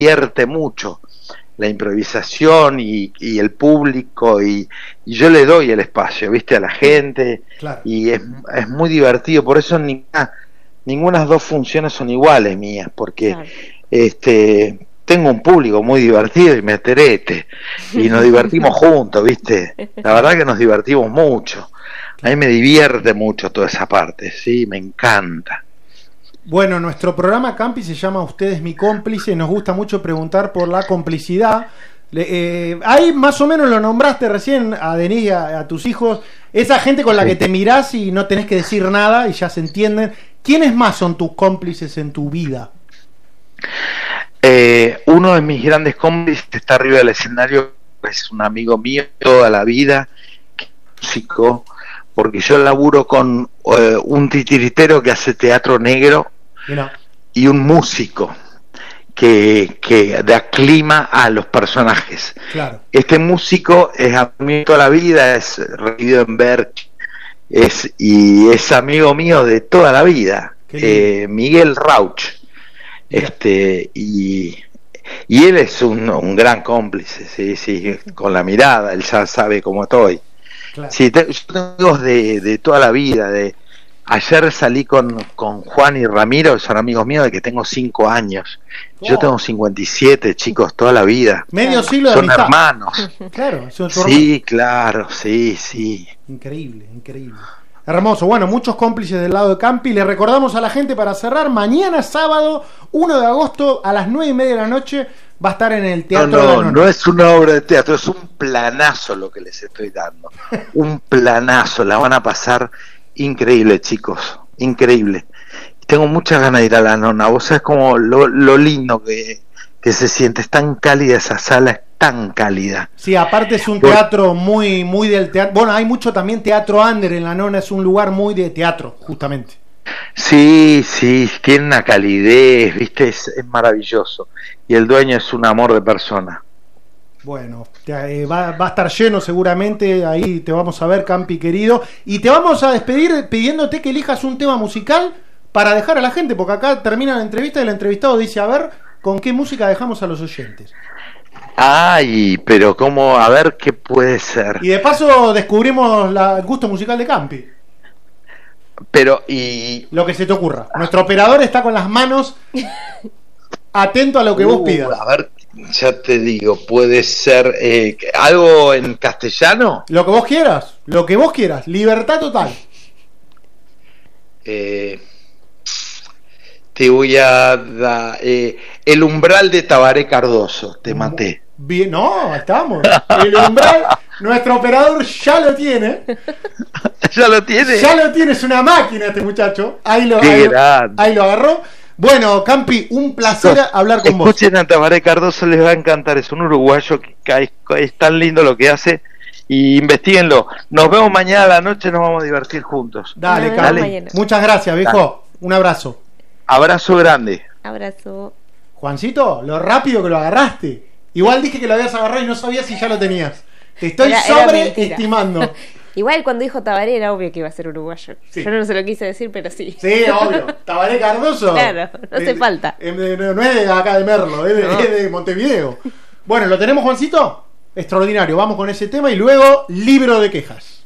divierte mucho la improvisación y el público, y yo le doy el espacio, viste, a la gente, Claro. y es muy divertido. Por eso ninguna de las dos funciones son iguales mías, porque Claro. tengo un público muy divertido y me aterete, y nos divertimos juntos, viste, la verdad que nos divertimos mucho. A mí me divierte mucho toda esa parte, sí, me encanta. Bueno, nuestro programa Campi se llama Usted es mi cómplice. Nos gusta mucho preguntar por la complicidad. Ahí más o menos lo nombraste recién a Denis y a tus hijos. Esa gente con la que te mirás y no tenés que decir nada y ya se entienden. ¿Quiénes más son tus cómplices en tu vida? Uno de mis grandes cómplices está arriba del escenario, es un amigo mío toda la vida, músico, porque yo laburo con un titiritero que hace teatro negro. Mira. Y un músico que da clima a los personajes. Claro. Este músico es amigo de toda la vida, es revivido en Berkeley, y es amigo mío de toda la vida, Miguel Rauch. Y él es un gran cómplice, sí, con la mirada, él ya sabe cómo estoy. Claro. Sí, yo tengo amigos de toda la vida. Ayer salí con Juan y Ramiro, son amigos míos de que tengo 5 años. Yo tengo 57, chicos, toda la vida. Medio siglo de Son amistad. hermanos. Claro, son Sí, claro, sí. Increíble. Hermoso. Bueno, muchos cómplices del lado de Campi. Le recordamos a la gente para cerrar, mañana sábado 1 de agosto a las 9:30 de la noche va a estar en el Teatro. No es una obra de teatro, es un planazo lo que les estoy dando. Un planazo, la van a pasar increíble, chicos, increíble. Tengo muchas ganas de ir a la Nona. Vos sabés como lo lindo que se siente, es tan cálida esa sala, es tan cálida. Sí, aparte es un teatro muy del teatro. Bueno, hay mucho también teatro under en la Nona, es un lugar muy de teatro, justamente. Sí, tiene una calidez, viste, es maravilloso. Y el dueño es un amor de persona. Bueno, va a estar lleno seguramente, ahí te vamos a ver, Campi querido, y te vamos a despedir pidiéndote que elijas un tema musical para dejar a la gente, porque acá termina la entrevista y el entrevistado dice, a ver, ¿con qué música dejamos a los oyentes? Ay, pero cómo, a ver qué puede ser. Y de paso descubrimos el gusto musical de Campi. Pero, lo que se te ocurra. Nuestro operador está con las manos atento a lo que vos pidas. A ver, ya te digo, puede ser algo en castellano. Lo que vos quieras, libertad total. Te voy a dar El umbral de Tabaré Cardoso. Te maté. Bien, no, estamos. El umbral, nuestro operador ya lo tiene. ¿Ya lo tiene? Ya lo tiene, es una máquina este muchacho. Ahí lo agarró. Bueno, Campi, un placer hablar con vos. Escuchen a Tabaré Cardoso, les va a encantar. Es un uruguayo que es tan lindo lo que hace. Y investiguenlo. Nos vemos mañana a la noche, nos vamos a divertir juntos. Dale, Campi. Muchas gracias, viejo. Dale. Un abrazo. Abrazo grande. Abrazo. Juancito, lo rápido que lo agarraste. Igual dije que lo habías agarrado y no sabía si ya lo tenías. Te estoy sobreestimando. Igual cuando dijo Tabaré era obvio que iba a ser uruguayo. Sí. Yo no se lo quise decir, pero sí. Sí, obvio. Tabaré Cardoso. Claro, no hace falta. No es de acá de Merlo, es de Montevideo. Bueno, ¿lo tenemos, Juancito? Extraordinario. Vamos con ese tema y luego libro de quejas.